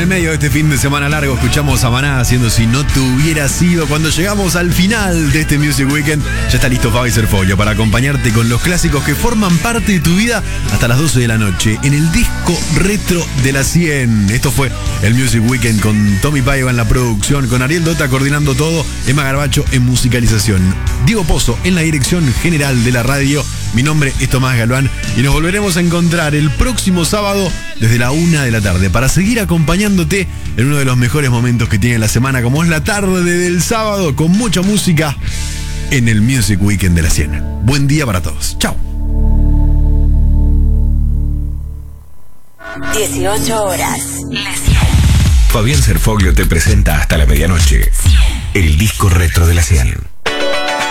el medio de este fin de semana largo escuchamos a Maná haciendo Si no te hubiera sido. Cuando llegamos al final de este Music Weekend, ya está listo Fabi Serfolio para acompañarte con los clásicos que forman parte de tu vida hasta las 12 de la noche en el disco retro de la 100. Esto fue el Music Weekend con Tommy Paiva en la producción, con Ariel Dota coordinando todo, Emma Garbacho en musicalización, Diego Pozo en la dirección general de la radio. Mi nombre es Tomás Galván y nos volveremos a encontrar el próximo sábado desde la 1 de la tarde para seguir acompañándote en uno de los mejores momentos que tiene la semana, como es la tarde del sábado, con mucha música en el Music Weekend de la 100. Buen día para todos. Chao. 18 horas. Fabián Serfolio te presenta hasta la medianoche el disco retro de la 100.